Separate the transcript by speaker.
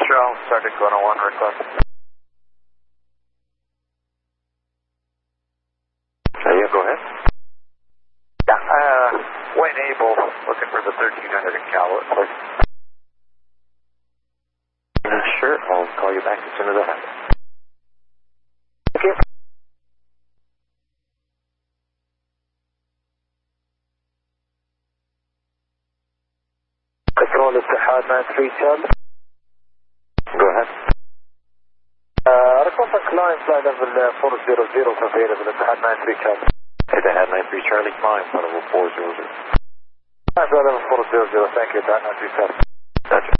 Speaker 1: Charles, Sergeant Glen 01, request.
Speaker 2: Yeah, go ahead.
Speaker 1: Yeah, Wayne Abel, looking for the 1300 in Calwood, please.
Speaker 2: Sure, I'll call you back as soon as I have it. Okay. Control Ittihad 93 Charlie. Go ahead. Request on climb flight level 400 available Ittihad 93 Charlie. Ittihad 93 Charlie, climb flight level 400. Flight level 400, thank you, Ittihad 93 Charlie. Gotcha.